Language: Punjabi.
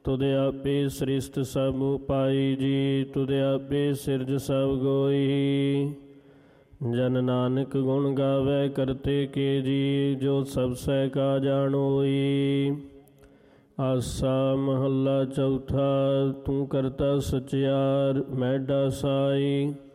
ਤੁਧ ਆਪੇ ਸ੍ਰਿਸ਼ਟ ਸਭ ਉਪਾਈ ਜੀ, ਤੁਧ ਆਪੇ ਸਿਰਜ ਸਭ ਗੋਈ। ਜਨ ਨਾਨਕ ਗੁਣ ਗਾਵੇ ਕਰਤੇ ਕੇ ਜੀ, ਜੋ ਸਭ ਸਹਿ ਕਾ ਜਾਣੋਈ। ਆਸਾ ਮਹੱਲਾ ਚੌਥਾ। ਤੂੰ ਕਰਤਾ ਸਚਿਆਰ ਮੈਡਾ ਸਾਈ,